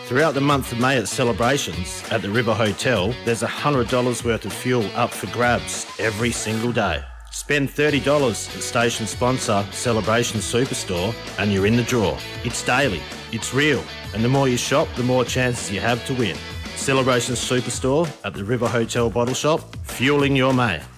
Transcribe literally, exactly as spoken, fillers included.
Throughout the month of May at Celebrations at the River Hotel, there's one hundred dollars worth of fuel up for grabs every single day. Spend thirty dollars at station sponsor Celebration Superstore and you're in the draw. It's daily, it's real, and the more you shop, the more chances you have to win. Celebration Superstore at the River Hotel Bottle Shop, fueling your May.